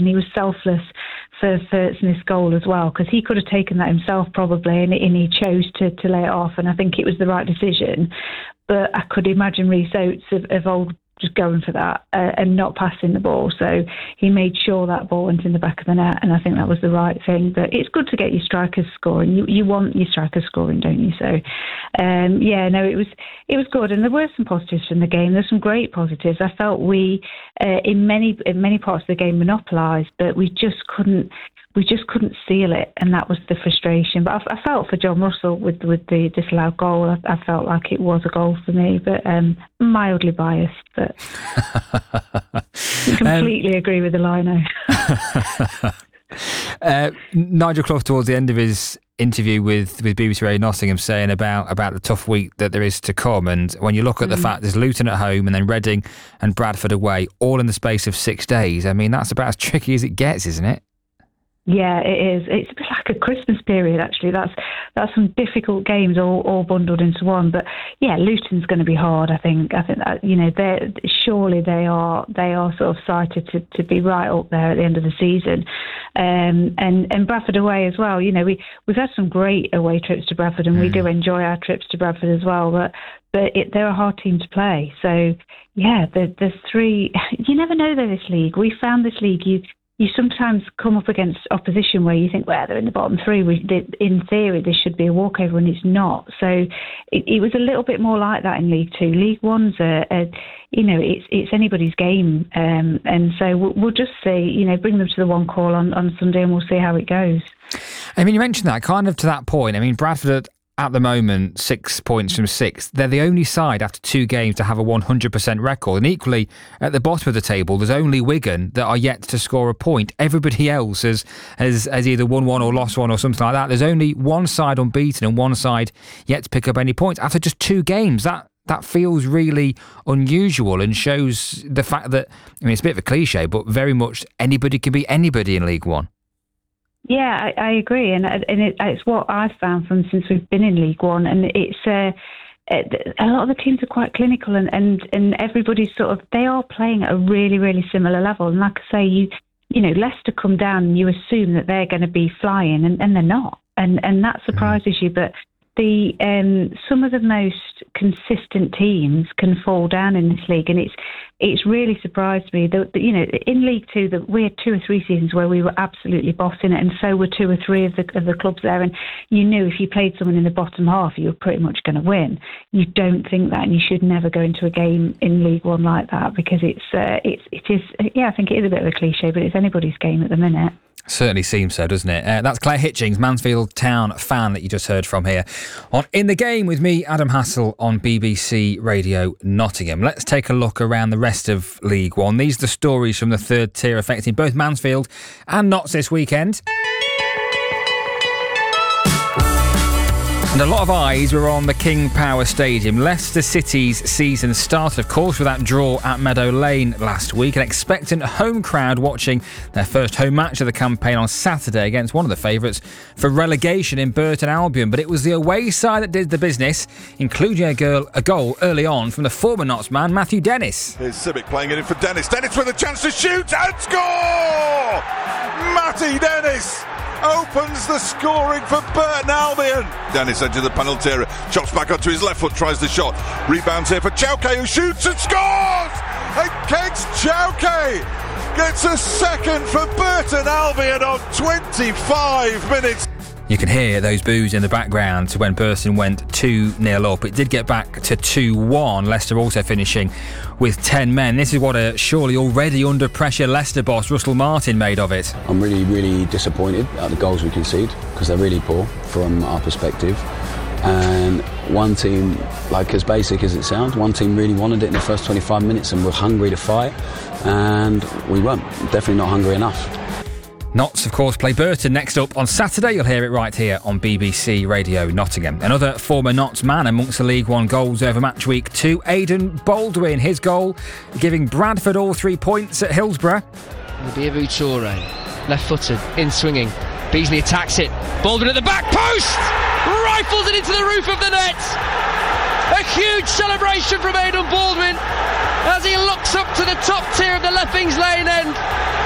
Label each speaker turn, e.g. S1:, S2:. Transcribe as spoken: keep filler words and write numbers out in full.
S1: and he was selfless for, for Smith's goal as well, because he could have taken that himself probably, and, and he chose to, to lay it off, and I think it was the right decision. But I could imagine Rhys Oates of, of old just going for that uh, and not passing the ball. So he made sure that ball went in the back of the net, and I think that was the right thing. But it's good to get your strikers scoring. You you want your strikers scoring, don't you? So um, yeah, no, it was it was good, and there were some positives from the game. There's some great positives. I felt we uh, in many in many parts of the game monopolised, but we just couldn't. We just couldn't seal it, and that was the frustration. But I, I felt for John Russell with with the disallowed goal. I, I felt like it was a goal for me, but um, mildly biased. But completely um, agree with the lino.
S2: uh, Nigel Clough, towards the end of his interview with, with B B C Radio Nottingham, saying about, about the tough week that there is to come, and when you look at mm. the fact there's Luton at home and then Reading and Bradford away, all in the space of six days. I mean, that's about as tricky as it gets, isn't it?
S1: Yeah, it is. It's a bit like a Christmas period, actually. That's that's some difficult games all, all bundled into one. But yeah, Luton's going to be hard. I think. I think that, you know, they surely they are they are sort of cited to, to be right up there at the end of the season, um, and and Bradford away as well. You know, we we've had some great away trips to Bradford, and mm. we do enjoy our trips to Bradford as well. But but it, they're a hard team to play. So yeah, the the three. You never know though. This league, we found this league. You. You sometimes come up against opposition where you think, well, they're in the bottom three. We, in theory, this should be a walkover, and it's not. So it, it was a little bit more like that in League Two. League One's a, a you know, it's it's anybody's game, um, and so we'll, we'll just see. You know, bring them to the one call on, on Sunday, and we'll see how it goes.
S2: I mean, you mentioned that kind of to that point. I mean, Bradford at the moment, six points from six. They're the only side after two games to have a one hundred percent record. And equally, at the bottom of the table, there's only Wigan that are yet to score a point. Everybody else has, has, has either won one or lost one or something like that. There's only one side unbeaten and one side yet to pick up any points after just two games. That that feels really unusual and shows the fact that, I mean, it's a bit of a cliche, but very much anybody can be anybody in League One.
S1: Yeah, I, I agree, and and it, it's what I've found from since we've been in League One, and it's uh, a lot of the teams are quite clinical, and, and, and everybody's sort of they are playing at a really really similar level. And like I say, you you know Leicester come down, and you assume that they're going to be flying, and, and they're not, and and that surprises you. But the um, some of the most consistent teams can fall down in this league, and it's it's really surprised me that, that you know in League Two that we had two or three seasons where we were absolutely bossing it, and so were two or three of the of the clubs there, and you knew if you played someone in the bottom half you were pretty much going to win. You don't think that, and you should never go into a game in League One like that, because it's uh, it's it is yeah I think it is a bit of a cliche, but it's anybody's game at the minute.
S2: Certainly seems so, doesn't it? Uh, that's Claire Hitchings, Mansfield Town fan, that you just heard from here on In the Game with me, Adam Hassel, on B B C Radio Nottingham. Let's take a look around the rest of League One. These are the stories from the third tier affecting both Mansfield and Notts this weekend. And a lot of eyes were on the King Power Stadium. Leicester City's season started, of course, with that draw at Meadow Lane last week. An expectant home crowd watching their first home match of the campaign on Saturday against one of the favourites for relegation in Burton Albion. But it was the away side that did the business, including a, girl, a goal early on from the former Notts man, Matthew Dennis.
S3: Here's Civic playing it in for Dennis. Dennis with a chance to shoot and score! Matty Dennis opens the scoring for Burton Albion. Dennis into the penalty area, chops back onto his left foot, tries the shot, rebounds here for Chauke, who shoots and scores! And Kegs Chauke gets a second for Burton Albion on twenty-five minutes.
S2: You can hear those boos in the background when Burton went two nil up. It did get back to two one, Leicester also finishing with ten men. This is what a surely already under pressure Leicester boss Russell Martin made of it.
S4: I'm really, really disappointed at the goals we concede, because they're really poor from our perspective. And one team, like as basic as it sounds, one team really wanted it in the first twenty-five minutes and were hungry to fight, and we weren't. Definitely not hungry enough.
S2: Notts, of course, play Burton next up on Saturday. You'll hear it right here on B B C Radio Nottingham. Another former Notts man amongst the League One goals over match week two, Aidan Baldwin. His goal giving Bradford all three points at Hillsborough.
S5: Mudiru Toure, left-footed, in swinging. Beasley attacks it. Baldwin at the back post! Rifles it into the roof of the net! A huge celebration from Aidan Baldwin as he looks up to the top tier of the Leppings Lane end.